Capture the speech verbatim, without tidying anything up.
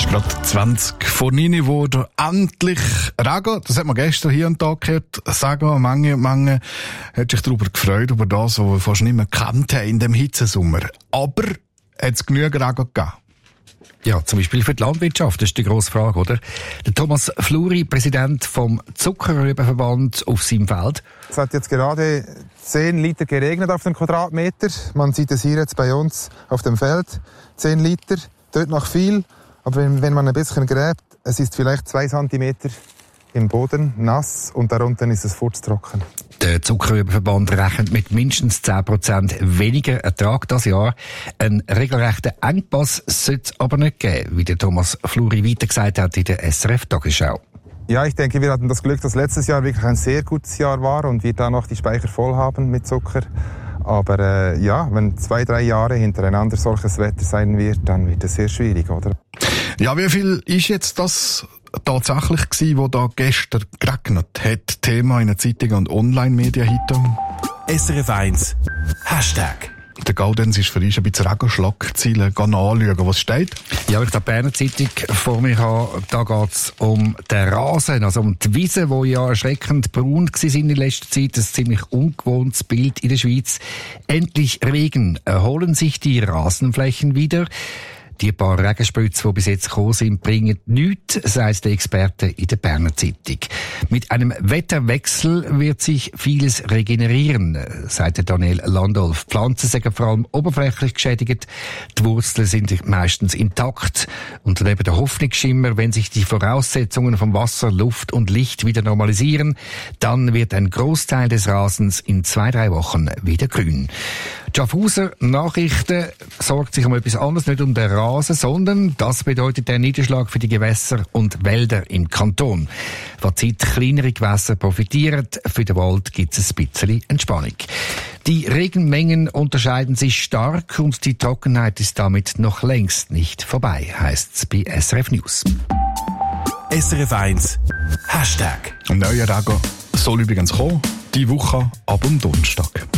ist gerade zwanzig vor neun geworden. Endlich Regen. Das hat man gestern hier am Tag gehört. Sagen, manche, manche hat sich darüber gefreut, über das, was wir fast nicht mehr gekannt haben in dem Hitzesommer. Aber hat es genügend Regen gegeben? Ja, zum Beispiel für die Landwirtschaft, das ist die grosse Frage, oder? Der Thomas Fluri, Präsident vom Zuckerrübenverband, auf seinem Feld. Es hat jetzt gerade zehn Liter geregnet auf den Quadratmeter. Man sieht es hier jetzt bei uns auf dem Feld. zehn Liter, dort noch viel. Aber wenn, wenn man ein bisschen gräbt, es ist vielleicht zwei Zentimeter im Boden nass und darunter ist es furztrocken. Der Zuckerrübenverband rechnet mit mindestens zehn Prozent weniger Ertrag dieses Jahr. Einen regelrechten Engpass sollte es aber nicht geben, wie der Thomas Fluri weiter gesagt hat in der S R F-Tagesschau. Ja, ich denke, wir hatten das Glück, dass letztes Jahr wirklich ein sehr gutes Jahr war und wir da noch die Speicher voll haben mit Zucker. Aber äh, ja, wenn zwei, drei Jahre hintereinander solches Wetter sein wird, dann wird es sehr schwierig, oder? Ja, wie viel ist jetzt das tatsächlich gewesen, wo da gestern geregnet hat? Thema in der Zeitung und Online-Medien heute. S R F eins Hashtag. Der Gaudenz ist für uns ein bisschen Regenschlagziele. Gehen anschauen, was steht. Ja, wenn ich die Berner Zeitung vor mir habe, da geht es um den Rasen, also um die Wiese, die ja erschreckend braun war in letzter Zeit. Ein ziemlich ungewohntes Bild in der Schweiz. Endlich Regen. Erholen sich die Rasenflächen wieder? Die paar Regenspritze, die bis jetzt gekommen sind, bringen nichts, sagt der Experte in der Berner Zeitung. Mit einem Wetterwechsel wird sich vieles regenerieren, sagt Daniel Landolf. Pflanzen sind vor allem oberflächlich geschädigt, die Wurzeln sind meistens intakt und neben der Hoffnungsschimmer, wenn sich die Voraussetzungen von Wasser, Luft und Licht wieder normalisieren, dann wird ein Großteil des Rasens in zwei, drei Wochen wieder grün. Schaffhauser Nachrichten sorgt sich um etwas anderes, nicht um den Rasen, sondern das bedeutet der Niederschlag für die Gewässer und Wälder im Kanton. Fazit: kleinere Gewässer profitieren, für den Wald gibt es ein bisschen Entspannung. Die Regenmengen unterscheiden sich stark und die Trockenheit ist damit noch längst nicht vorbei, heisst es bei S R F News. S R F eins Hashtag. Ein neuer Regen soll übrigens kommen, diese Woche ab dem Donnerstag.